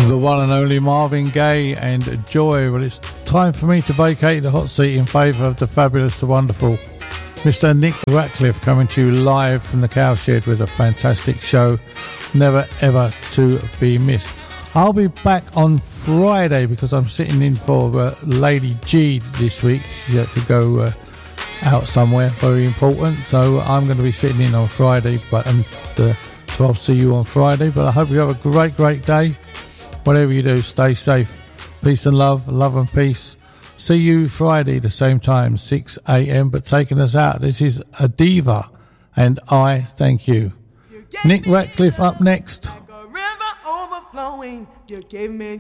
The one and only Marvin Gaye and Joy. Well, it's time for me to vacate the hot seat in favour of the fabulous, the wonderful Mr. Nick Ratcliffe, coming to you live from the Cowshed with a fantastic show, never ever to be missed. I'll be back on Friday because I'm sitting in for Lady G this week. She had to go out somewhere very important, so I'm going to be sitting in on Friday, so I'll see you on Friday. But I hope you have a great day. Whatever you do, stay safe. Peace and love and peace. See you Friday, the same time, 6 a.m. But taking us out, this is a diva, and I thank you. Nick Ratcliffe up next. Like a river overflowing, you gave me